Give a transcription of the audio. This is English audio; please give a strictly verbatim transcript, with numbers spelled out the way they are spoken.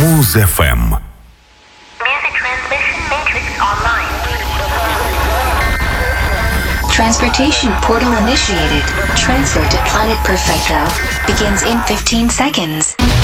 Muz-эф эм. Music transmission matrix online. Transportation portal initiated. Transfer to Planet Perfecto begins in fifteen seconds.